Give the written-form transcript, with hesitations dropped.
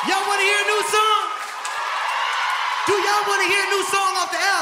Y'all want to hear a new song? Do y'all want to hear a new song off the album?